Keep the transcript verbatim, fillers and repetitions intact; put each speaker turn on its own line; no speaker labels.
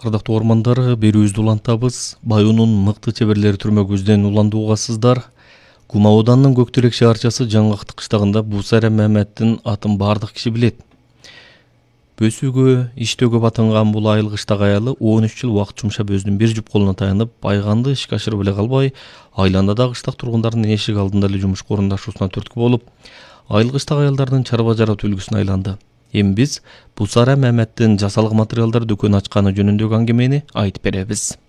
Ардактуу ормандар, берүүбүздү улантабыз. Байуунун мыкты чеберлери түрмөгүбүздөн уланды угасыздар. Кума ауданынын Көктүрек шаарчасы Жаңгакты кыштагында Бусара Маматтын атын бардык киши билет. Бөсүүгө, иштөөгө батынган бул айыл кыштак аялы он үч жыл убакыт жумшап өзүнүн бир жуп колуна таянып, байганды ишке ашырып эле калбай, айланадагы кыштак тургундардын эшик алдында эле жумушка орундашуусуна түрткү болуп, айыл кыштак аялдардын чарба жаратуу үлгүсүнө айланды. Эми биз Бусара Маматтын жасалгы материалдар дүкөнү ачканы жөнүндөгү аңгемени айтып беребиз.